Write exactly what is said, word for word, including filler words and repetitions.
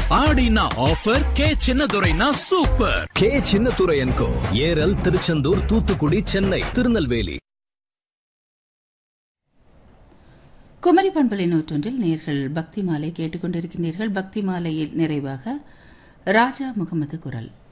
ஆடினா offer K சின்னதுரைனா super. K சின்னதுரையன்கோ Eral, Tiruchendur, Thoothukudi, Chennai, Tirunelveli. Kumari பண்பலை நூற்றொன்றில் நேர்கள் பக்தி மாலை கேட்டுக்கொண்டிருக்கின்றீர்கள். பக்தி மாலையில் நிறைவாக ராஜா முகமது குரல்.